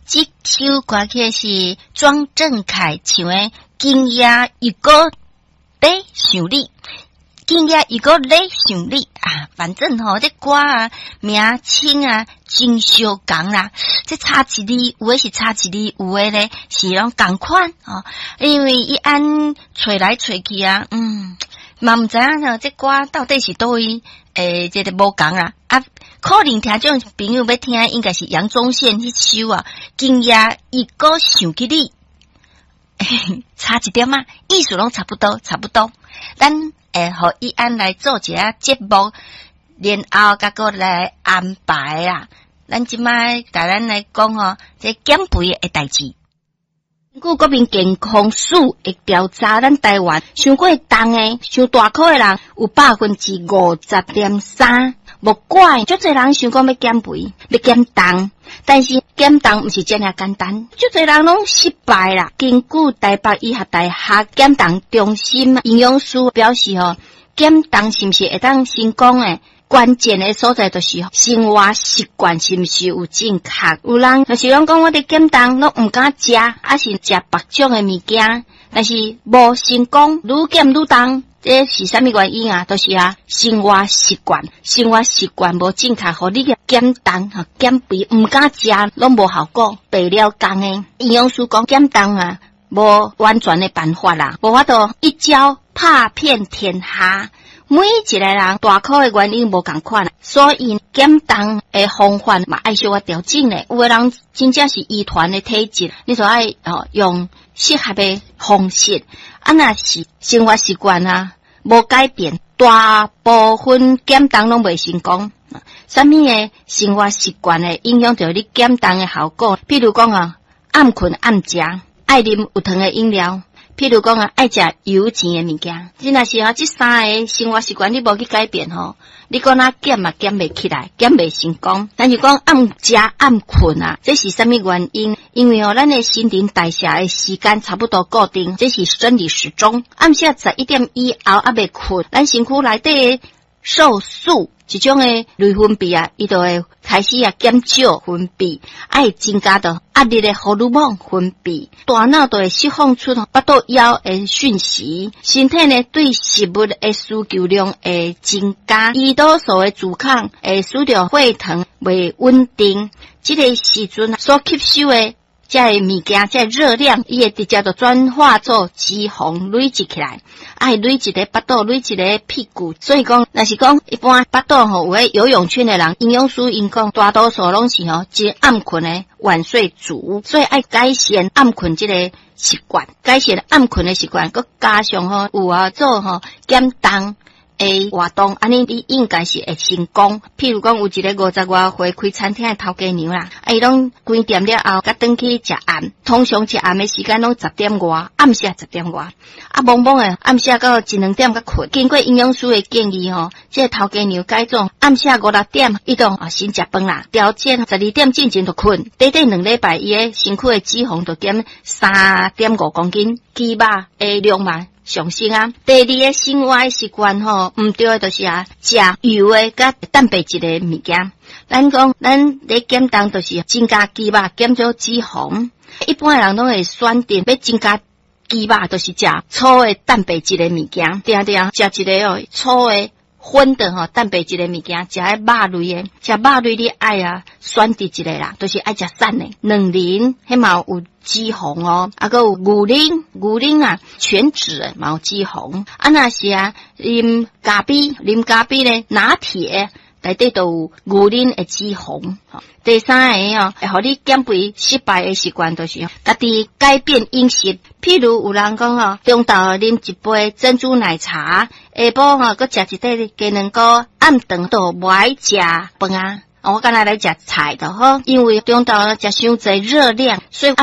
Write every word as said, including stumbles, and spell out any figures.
这首歌曲是庄正凯唱的《今夜一个在想你》，今夜一个在想你啊，反正吼、哦，这歌啊、名称啊，真相共啦。这差一字，有的是差一字，有的咧是拢共款哦。因为伊按找来找去啊，嗯，嘛毋知影呢，这歌到底是倒位诶，这个无共啦啊。可能听众朋友要听，应该是杨宗宪迄首啊，今夜一个想起你，差一点啊，意思拢差不多，差不多。咱诶，互伊安来做一下节目，然后甲个来安排啊。咱即摆甲咱来讲吼，这减肥诶代志。根据国民健康署诶调查，咱台湾伤过重诶、伤大块诶人有百分之五十点三。无怪，足侪人想讲要减肥，要减重，但是减重毋是真尔简单，足侪人拢失败啦。根据台北医学大学减重中心营养师表示吼，减重是毋是会当成功诶？关键诶所在就是生活习惯是毋是有正确？有人就是讲讲我哋减重拢毋敢食，还是食别种诶物件，但是无成功，愈减愈重。这是啥物原因啊？都、就是啊，生活习惯，生活习惯无正确，互你个减重啊、减肥毋敢食，拢无效果。白了讲诶，营养师讲减重啊，无完全诶办法啦，无法度一招拍遍天下。每一个人大考诶原因无共款，所以减重诶方法嘛爱小可调整咧。有诶人真正是遗传诶体质，你就爱哦用适合诶方式。啊，若是生活习惯啊无改变，大部分减重拢未成功。啥物诶生活习惯诶影响着你减重诶效果？譬如讲啊，暗困暗食，爱啉有糖诶饮料。譬如讲啊，爱食油甜诶物件，真若是啊，这三个生活习惯你无去改变吼，你讲哪减嘛减袂起来，减袂成功。但是讲暗食暗困啊，这是啥物原因？因为哦，咱诶新陈代谢诶时间差不多固定，这是生理时钟。暗时十一点以后还袂困，咱身躯内底诶瘦素一种诶内分泌啊，伊就会开始啊减少分泌，爱增加到压力诶荷尔蒙分泌，大脑就会释放出巴肚枵诶讯息，身体呢对食物诶需求量会增加，胰岛素诶阻抗会使着血糖袂稳定，这个时阵所吸收诶这个物件，这个热量，伊会直接就转化做脂肪累积起来，爱累积个巴肚，累积个屁股。所以讲，若是讲一般巴肚吼有迄游泳圈的人，营养师因讲大多数拢是吼即暗困的晚睡族，所以爱改善暗困这个习惯，改善暗困的习惯，佮加上吼有啊做吼减重诶活动，安尼你应该是会成功。譬如讲有一个五十外岁开餐厅诶头家娘啦，啊伊拢关店了后，甲转去食暗，通常食暗诶时间拢十点外，暗时十点外，啊茫茫诶暗时到一两点甲困。经过营养师诶建议吼，这个头家娘改种暗时五六点伊都啊先食饭啦，调节十二点进前就困，短短两礼拜伊诶身躯诶脂肪就减三点五公斤，肌肉诶量嘛上升啊。第二个生活习惯吼，毋对诶，就是啊，食油诶甲蛋白质诶物件。咱讲咱咧减重，就是增加肌肉，减少脂肪。一般人拢会选择要增加肌肉，就是食粗诶蛋白质诶物件。定定食一个哦粗诶荤的吼蛋白质诶物件，食迄肉类诶，食肉类你爱啊选择一个啦，就是爱食瘦诶，卵磷迄嘛有脂肪哦，啊个有牛奶，牛奶啊全脂诶嘛有脂肪，啊那是啊啉咖啡，啉咖啡咧拿铁内底都有牛奶诶脂肪。第三个哦，会互你减肥失败诶习惯就是家己改变饮食，譬如有人讲吼，中昼啉一杯珍珠奶茶，下晡吼搁食一块鸡卵糕，暗顿都无爱食饭啊。我刚才来食菜的吼，因为中昼食伤侪热量，所以